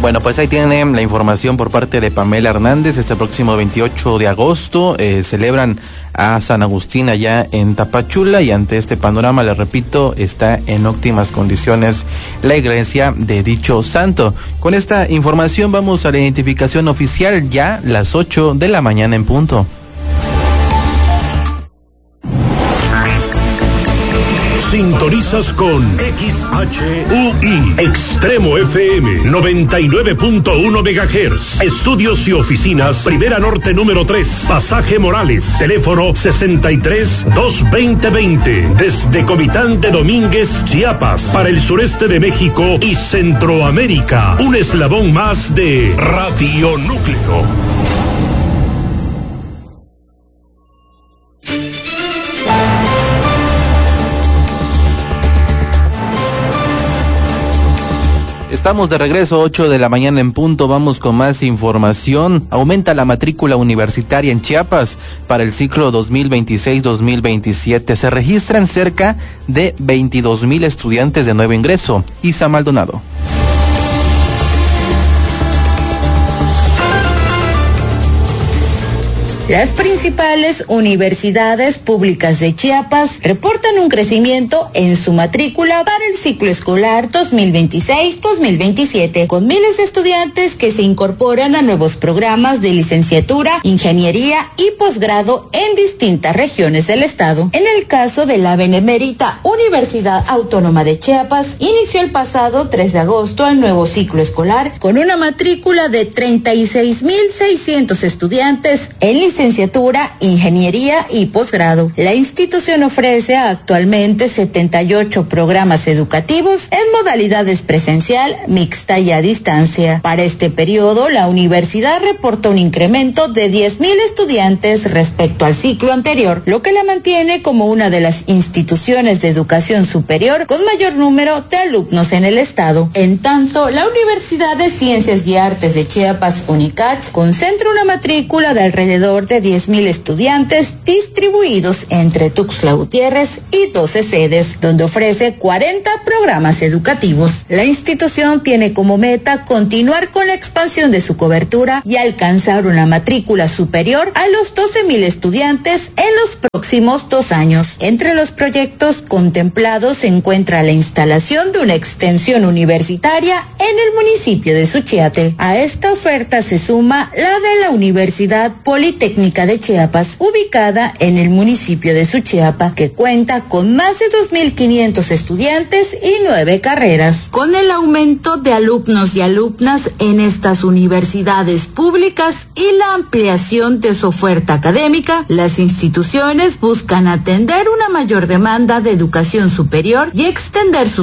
Bueno, pues ahí tienen la información por parte de Pamela Hernández. Este próximo 28 de agosto celebran a San Agustín allá en Tapachula, y ante este panorama, les repito, está en óptimas condiciones la iglesia de dicho santo. Con esta información vamos a la identificación oficial, ya las 8 de la mañana en punto. Sintonizas con XHUI Extremo FM 99.1 MHz. Estudios y oficinas Primera Norte número 3, Pasaje Morales, teléfono 63-220-20, desde Comitán de Domínguez, Chiapas, para el sureste de México y Centroamérica. Un eslabón más de Radio Núcleo. Estamos de regreso, 8 de la mañana en punto. Vamos con más información. Aumenta la matrícula universitaria en Chiapas para el ciclo 2026-2027. Se registran cerca de 22,000 estudiantes de nuevo ingreso. Isa Maldonado. Las principales universidades públicas de Chiapas reportan un crecimiento en su matrícula para el ciclo escolar 2026-2027, con miles de estudiantes que se incorporan a nuevos programas de licenciatura, ingeniería y posgrado en distintas regiones del estado. En el caso de la Benemérita Universidad Autónoma de Chiapas, inició el pasado 3 de agosto el nuevo ciclo escolar con una matrícula de 36,600 estudiantes en licenciatura, ingeniería y posgrado. La institución ofrece actualmente 78 programas educativos en modalidades presencial, mixta y a distancia. Para este periodo, la universidad reportó un incremento de 10,000 estudiantes respecto al ciclo anterior, lo que la mantiene como una de las instituciones de educación superior con mayor número de alumnos en el estado. En tanto, la Universidad de Ciencias y Artes de Chiapas, UNICACH, concentra una matrícula de alrededor de 10,000 estudiantes distribuidos entre Tuxtla Gutiérrez y 12 sedes, donde ofrece 40 programas educativos. La institución tiene como meta continuar con la expansión de su cobertura y alcanzar una matrícula superior a los 12,000 estudiantes en los próximos 2 años. Entre los proyectos contemplados se encuentra la instalación de una extensión universitaria en el municipio de Suchiate. A esta oferta se suma la de la Universidad Politécnica de Chiapas, ubicada en el municipio de Suchiapa, que cuenta con más de 2,500 estudiantes y 9 carreras. Con el aumento de alumnos y alumnas en estas universidades públicas y la ampliación de su oferta académica, las instituciones buscan atender una mayor demanda de educación superior y extender sus